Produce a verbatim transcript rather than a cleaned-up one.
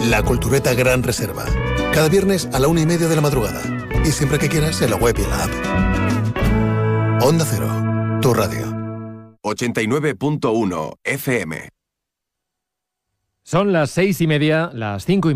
La Cultureta Gran Reserva. Cada viernes a la una y media de la madrugada. Y siempre que quieras en la web y en la app. Onda Cero, tu radio. ochenta y nueve punto uno F M. Son las seis y media, las cinco y media.